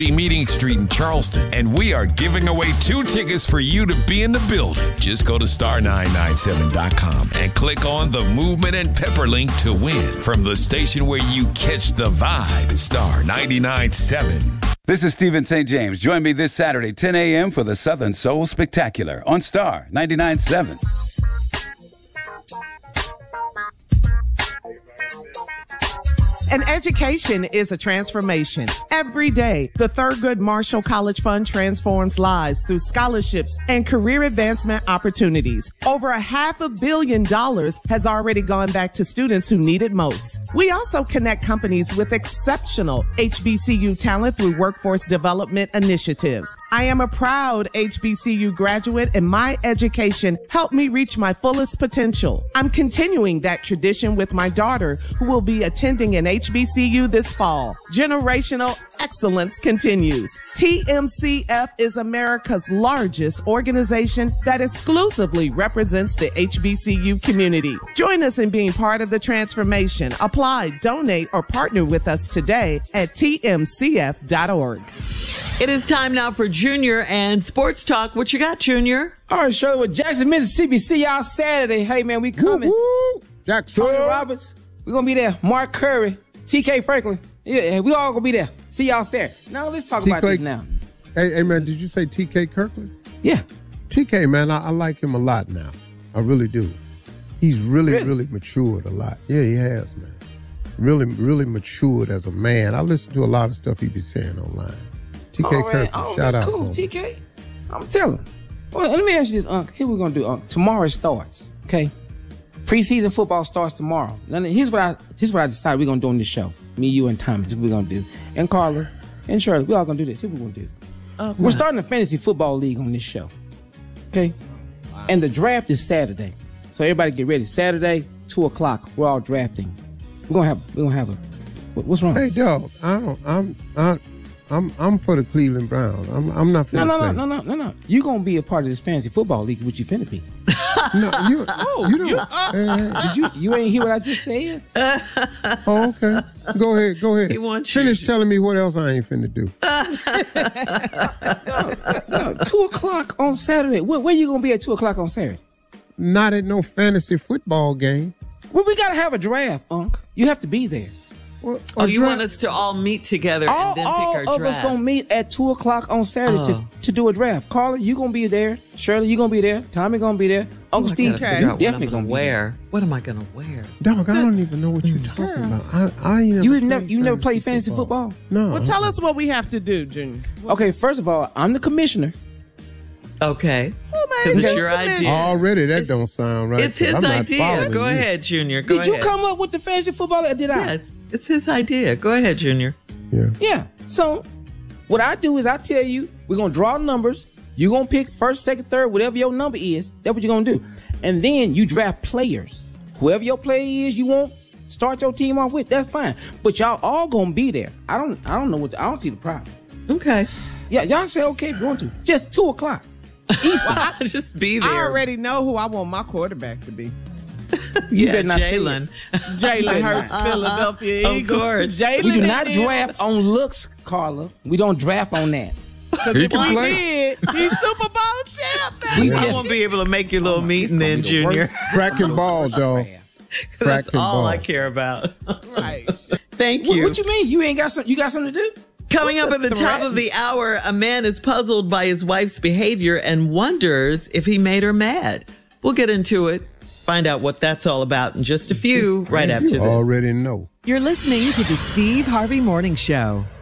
Meeting Street in Charleston, and we are giving away 2 tickets for you to be in the building. Just go to star997.com and click on the Movement and Pepper link to win from the station where you catch the vibe. Star 99.7. This is Stephen St. James. Join me this Saturday, 10 a.m. for the Southern Soul Spectacular on Star 99.7. An education is a transformation. Every day, the Thurgood Marshall College Fund transforms lives through scholarships and career advancement opportunities. Over $500 million has already gone back to students who need it most. We also connect companies with exceptional HBCU talent through workforce development initiatives. I am a proud HBCU graduate, and my education helped me reach my fullest potential. I'm continuing that tradition with my daughter, who will be attending an HBCU this fall. Generational excellence continues. TMCF is America's largest organization that exclusively represents the HBCU community. Join us in being part of the transformation. Apply, donate, or partner with us today at tmcf.org. It is time now for Junior and Sports Talk. What you got, Junior? All right, Shirley, with Jackson, Mississippi. See y'all Saturday. Hey, man, we coming. Woo-hoo. Jackson. Tony Roberts. We're going to be there. Mark Curry. TK Franklin. Yeah, we all going to be there. See y'all Saturday. Now, let's talk about this now. Hey, man, did you say TK Kirkland? Yeah. TK, man, I like him a lot now. I really do. He's really matured a lot. Yeah, he has, man. Really matured as a man. I listen to a lot of stuff he be saying online. TK Kirkland, shout out. Cool, TK. I'm telling you. Well, let me ask you this, Unc. Here we're going to do, tomorrow starts, okay? Preseason football starts tomorrow. Now, here's what I decided we're going to do on this show. Me, you, and Tommy. This is what we're going to do. And Carla and Shirley. We're all going to do this. Here's what we're going to do. Okay. We're starting a fantasy football league on this show. Okay? Wow. And the draft is Saturday. So everybody get ready. Saturday, 2 o'clock. We're all drafting. We're gonna have a what's wrong? Hey, dog. I'm for the Cleveland Browns. I'm not for the No. You gonna be a part of this fantasy football league, which you finna be. No, you don't. You ain't hear what I just said? Oh, okay. Go ahead. He wants Finish telling me what else I ain't finna do. No, 2 o'clock on Saturday. Where you gonna be at 2 o'clock on Saturday? Not at no fantasy football game. Well, we gotta have a draft, Unc. You have to be there. Well, you want us to all meet together and then pick our draft? All of us gonna meet at 2 o'clock on Saturday to do a draft. Carla, you gonna be there. Shirley, you gonna be there. Tommy gonna be there. Uncle Steve, you definitely gonna wear. What am I gonna wear? Dog, I don't even know what you're talking about. I ain't you never played fantasy football? No. Well, tell us what we have to do, Junior. Okay, first of all, I'm the commissioner. Okay. Oh, man, it's your idea. Already, that don't sound right. It's his idea. Go ahead, Junior. Did you come up with the fantasy football, or did I? Yeah, it's his idea. Go ahead, Junior. Yeah. So, what I do is I tell you, we're going to draw numbers. You're going to pick first, second, third, whatever your number is. That's what you're going to do. And then you draft players. Whoever your player is you want, start your team off with, that's fine. But y'all all going to be there. I don't know I don't see the problem. Okay. Yeah, y'all say okay if you want to. Just 2 o'clock. Well, just be there. I already know who I want my quarterback to be. You better not say Jalen. Jalen Hurts, Philadelphia Eagles. Of course. Jalen we do not draft on looks, Carla. We don't draft on that. Because if we did, he's Super Bowl champ. I won't be able to make your little meeting then, Junior. Cracking ball, dog. That's all I care about. Right. Thank you. What you mean? You ain't got you got something to do? Coming up at the top of the hour, a man is puzzled by his wife's behavior and wonders if he made her mad. We'll get into it. Find out what that's all about in just a few, right after this. You already know. You're listening to the Steve Harvey Morning Show.